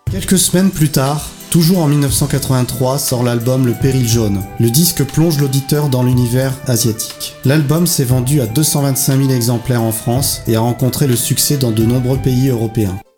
Quelques semaines plus tard, toujours en 1983, sort l'album Le Péril Jaune. Le disque plonge l'auditeur dans l'univers asiatique. L'album s'est vendu à 225 000 exemplaires en France et a rencontré le succès dans de nombreux pays européens.